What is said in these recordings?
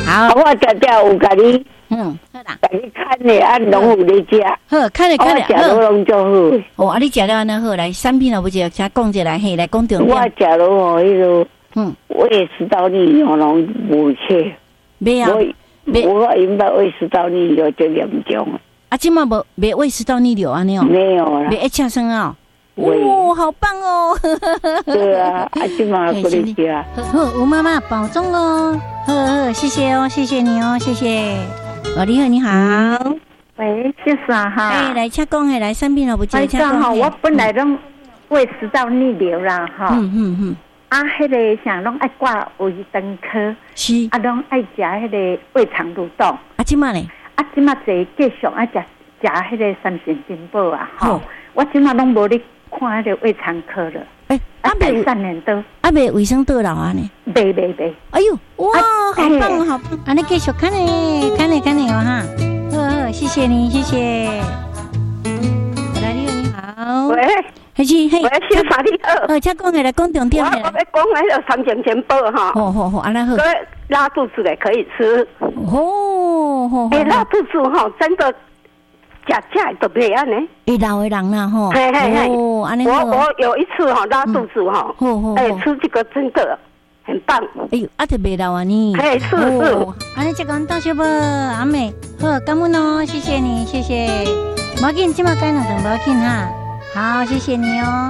好， 我常常有甲你， 好啦， 甲你看的啊，拢有咧食。 好，看咧， 我食都拢足好。 哦，啊，你食了安尼好，来产品哦，不就先讲一来，嘿，来讲重点。 我食了哦，迄个，胃食道逆流拢无切。 没啊， 我因为胃食道逆流就严重。 啊，今嘛没胃食道逆流安尼哦？ 没有啦， 没一呛生啊。 哦， 好棒哦！ 对啊，啊，今嘛过来吃啊。 好，吴妈妈保重哦。好，谢谢哦，谢谢你哦，谢谢。哦，你好，你好。 喂，先生哈。 哎，来请讲诶，来生病了不？ 先生哈，我本来拢胃食道逆流啦哈。啊，迄个想拢爱挂胃肠科。 是。 啊，拢爱食迄个胃肠蠕动。 啊，即马咧？ 啊，即马坐继续爱食迄个三仙金宝啊，吼。我即马拢无咧看迄个胃肠科了。啊，未3年多。 啊，未卫生到老啊呢？ 未。 哎呦，哇，好棒好棒！啊，你继续看咧哦哈。好，谢谢你，谢谢。来，你好。 喂。 嘿， 喂，先生你好。 请讲下来，讲重点我要讲那个三仙金宝哈。 好，安那好。 拉肚子的可以吃。 好。 拉肚子哈，真的。吃都袂安尼， 会老的人啦吼。 嘿， 安尼我有一次哈拉肚子哈，吃这个真的很棒。 哎呦，啊，就袂老啊你。 嘿，是。 安尼这个到小无阿妹，好，感恩哦，谢谢你，谢谢。无要紧，今麦干两顿无要紧哈。好，谢谢你哦。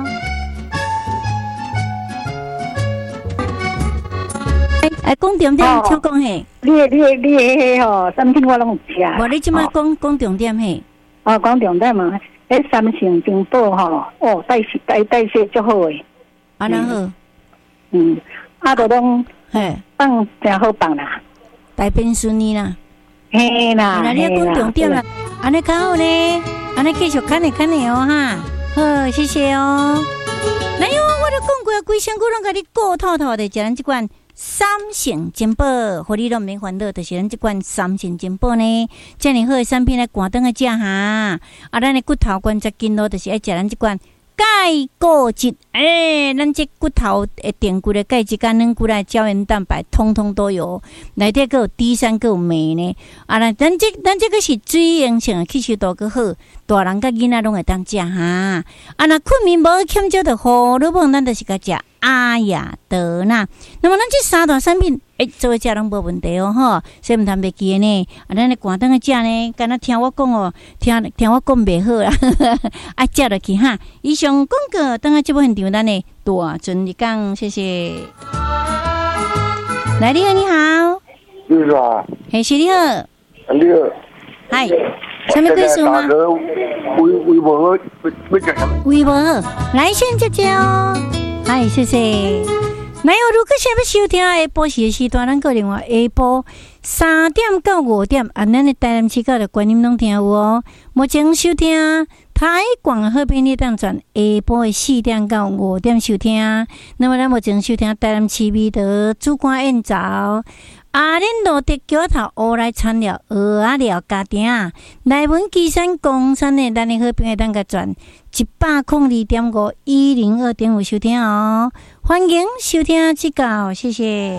哎，讲重点，请讲嘿。 你迄吼，产品我拢有食。 无你即摆讲重点嘿。 哦，讲重点嘛，迄三仙金宝吼，哦，代谢足好诶。 安那好。 啊，都拢嘿放真好放啦， 大便顺利啦。 嘿啦。 那你讲重点啦，安尼较好呢，安尼继续看你哦哈。好，谢谢哦。来哟，我都讲过，规身躯拢甲你顾透透的，食咱即款。三仙金宝，互你拢免烦恼，就是咱即款三仙金宝呢，遮尔好的产品来赶灯个食哈。啊，咱的骨头关节筋络，就是爱食咱即款钙固质。咱这骨头的电骨的钙质、甲软骨的胶原蛋白，通通都有。内底还有 D3，还有镁呢。啊，咱这个是水溶性的，吸收度个好，大人甲囡仔拢会当食哈。啊，若困眠无欠少的胡萝卜，咱就是甲食。阿雅德纳，那么咱这三大产品，做伙食拢无问题哦，吼，所以唔通袂记呢。啊，咱咧赶灯个食呢，敢若听我讲哦，听我讲袂好啦，啊，食落去哈。以上广告，等下节目现场咱呢大尊你讲，谢谢。来，你好，你好。 你好。 嘿，是你好。 你好。 嗨，什么贵数吗？ 微博， 微博，来先姐姐哦。嗨，谢谢。那有如果想要收听下晡时的时段，咱个另外下晡3点到5点，咱的台南市角的观音拢听有哦。目前收听台广好便利当转下晡的4点到5点收听。那么咱目前收听台南市美德主管宴早。阿莲路的桥头乌来产了蚵仔料家庭，内文基山公山的咱的好朋友当个转102.51025收听哦，欢迎收听指教，谢谢。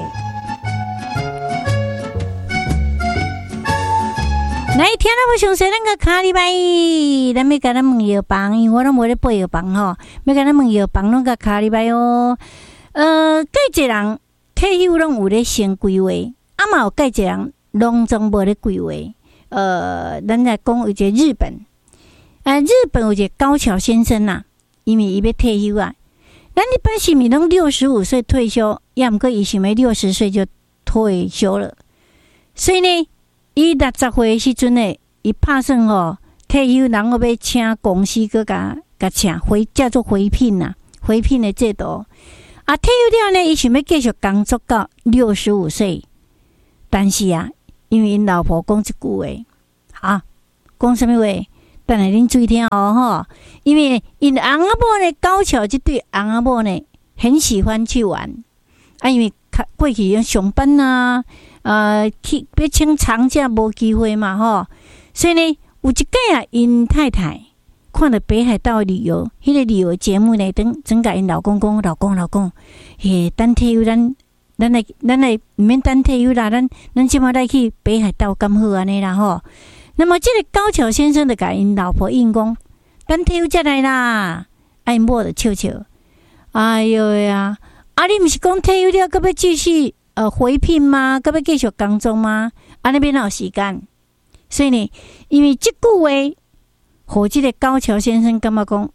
来听了我详细咱个卡礼拜，咱要甲咱问药房，因为我拢无咧背药房吼，要甲咱问药房拢个卡礼拜哦。介侪人退休拢有咧先规划。嘛有介侪人拢总无咧规划，咱来讲有一个日本，日本有一个高桥先生呐，因为伊要退休啊。咱一般是咪拢65岁退休，也毋过伊想要60岁就退休了。所以呢，伊60岁的时阵呢，伊拍算吼退休，然后要请公司搁甲请叫做回聘呐，回聘的制度。啊，退休了呢，伊想要继续工作到65岁。但是啊，因为因老婆讲一句话，讲什么话？等下恁注意听哦吼。因为因翁仔某呢，高桥这对翁仔某呢，很喜欢去玩。因为过去要上班啊，去要请长假无机会嘛吼。所以呢，有一届啊，因太太看到北海道旅游，迄个旅游节目呢，总甲因老公讲，老公，等退休咱咱来毋免等退休啦，咱即马来去北海道咁好安尼啦吼。那么这个高桥先生就甲因老婆应讲，等退休才来啦。因某就笑笑，哎哟呀，你毋是讲退休了，搁要继续回聘吗？搁要继续工作吗？安尼边哪有时间？所以呢，因为这句话，互这个高桥先生感觉讲，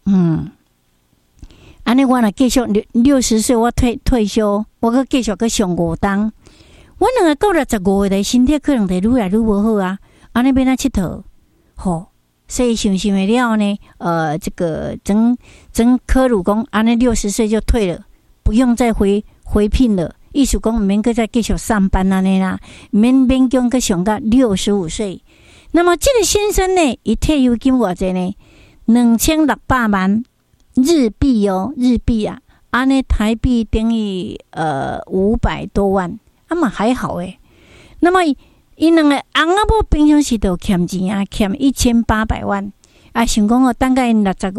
安尼我若继续60岁，我退休，我搁继续搁上5档，我2个到65岁的身体可能会愈来愈无好啊！安尼边佚佗，吼，所以想的了呢，这个曾科鲁讲，安尼60岁就退了，不用再回聘了。意思讲，毋免搁再继续上班安尼啦，免讲搁上到65岁。那么这个先生呢，伊退休金偌济呢？2600万日币哦，日币啊，安尼台币等于500多万，嘛还好诶。那么因2个翁仔某平常时都欠钱啊，欠1800万啊，想讲等到因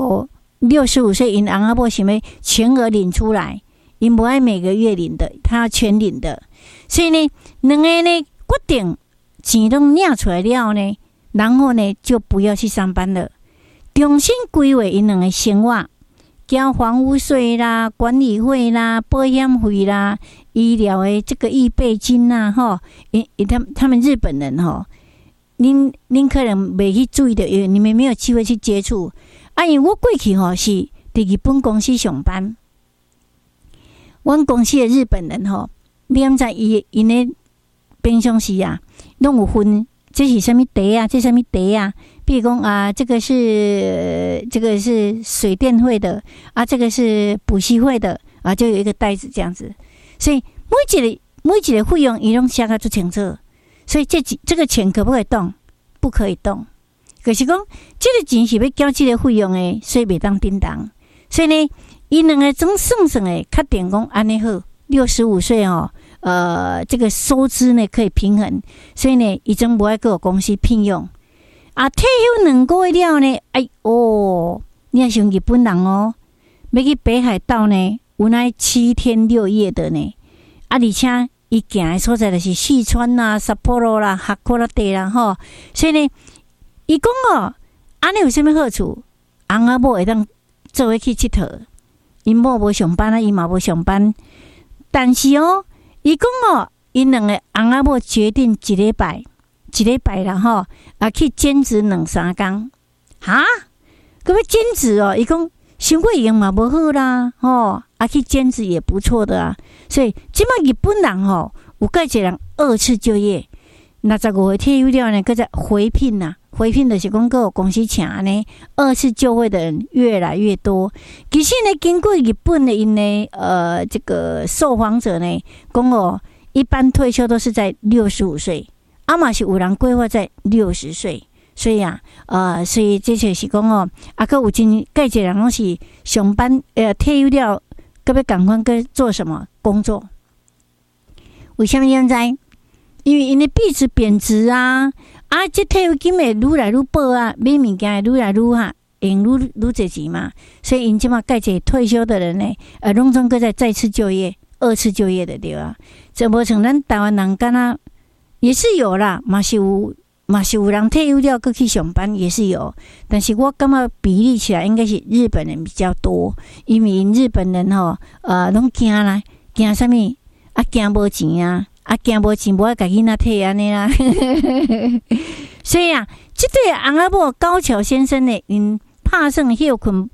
65岁，因翁仔某想要全额领出来。因不爱每个月领的，他要全领的，所以呢，2个呢决定钱都领出来了呢，然后呢就不要去上班了，重新规划因2个生活，交房屋税啦、管理费啦、保险费啦、医疗的这个预备金啦，吼，他们日本人吼，您可能未去注意的，因为你们没有机会去接触。因为我过去吼是伫日本公司上班。阮公司的日本人吼，你敢知因的平常时啊，拢有分，这是什么茶啊？这什么茶啊？比如讲这个是水电费的啊，这个是补习费的啊，就有一个袋子这样子。所以每一个费用，伊拢写得最清楚。所以这个钱可不可以动？不可以动。可是讲这个钱是要交这个费用的，所以袂当叮当。所以呢。伊2个总算诶，确定讲安尼好，65岁哦，这个收支呢可以平衡，所以呢，伊总无爱搁公司聘用。退休2个月了呢，你也像日本人哦，要去北海道呢，有那7天6夜的呢，而且伊行的所在就是四川啦、札幌啦、函館啦，吼，所以呢，伊讲安尼有啥物好处？翁仔某会当做伙去佚佗。因某无上班啊，伊嘛无上班，但是伊讲因2个翁仔某决定一礼拜啦吼，去兼职2-3工，哈，搁要兼职伊讲伤过用嘛无好啦，吼，去兼职也不错的啊，所以即摆日本人有介侪人2次就业，65岁退休了呢，搁再回聘啊。回聘的是讲，各有公司请呢，2次就业的人越来越多。其实呢，经过日本的因呢，这个受访者呢，讲一般退休都是在65岁，嘛是有人规划在60岁，所以所以这就是讲搁有真介侪人拢是上班退休了，搁要赶快搁做什么工作？为什么现在？因为因的币值贬值啊。这退休金会愈来愈薄啊，买物件会愈来愈用愈侪钱嘛，所以因即马介侪退休的人呢，拢总搁再次就业、2次就业的对啊。这无像咱台湾人敢若也是有啦，嘛是有人退休了搁去上班也是有，但是我感觉比例起来应该是日本人比较多，因为日本人拢惊啦，惊啥物惊无钱啊。惊无钱，无爱甲囡仔退安尼啦，所以这对翁仔某高桥先生呢，因拍算休困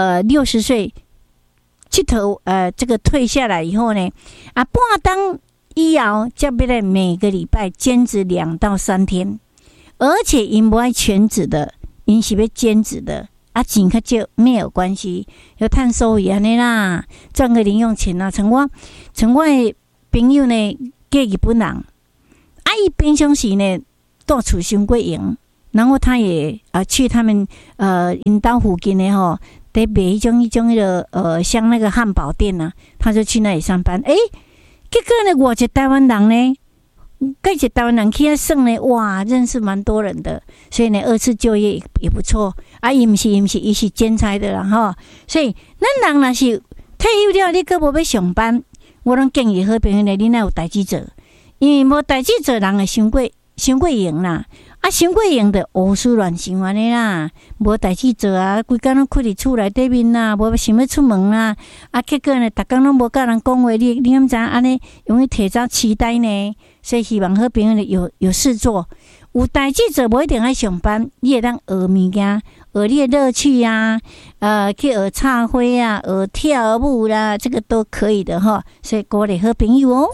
60岁佚佗这个退下来以后呢，半当以后才要来每个礼拜兼职2到3天，而且因不爱全职的，因是要兼职的，钱较少没有关系，要赚收益安尼啦，赚个零用钱啦，像我的朋友呢。给日本人，伊平常时呢到处伤过用，然后他也去他们因岛附近的在卖一种像那个汉堡店啊，他就去那里上班。结果呢，我一台湾人呢，介一台湾人去算呢，哇，认识蛮多人的，所以呢，2次就业也不错。伊毋是兼差的啦，所以咱人若是退休了，你搁无要上班。 我拢建议好朋友咧，你若有代志做，因为无代志做，人会伤过闲啦。伤过闲就胡思乱想安尼啦，无代志做啊，规工拢困伫厝内底面啦，无想要出门啦。结果呢，逐工拢无甲人讲话，你敢知安尼容易提早期待呢？所以希望好朋友咧有事做，有代志做，无一定爱上班，你会当学物件，学你的乐趣啊，去学插花啊，学跳舞啦，这个都可以的哈。所以鼓励好朋友哦。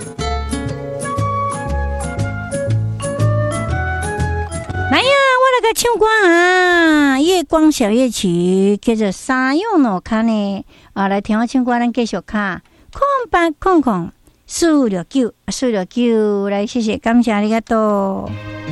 来呀，我来个唱歌啊！月光小夜曲叫做《沙涌诺卡》呢。来听我唱歌，咱继续卡0800469469，来谢谢，感谢你个多。